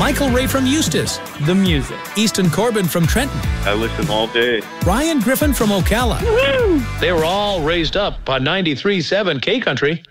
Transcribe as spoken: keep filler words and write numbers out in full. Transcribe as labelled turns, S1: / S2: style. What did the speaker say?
S1: Michael Ray from Eustis.
S2: The music.
S1: Easton Corbin from Trenton.
S3: I listen all day.
S1: Ryan Griffin from Ocala.
S4: Woo-hoo! They were all raised up on ninety-three point seven K Country.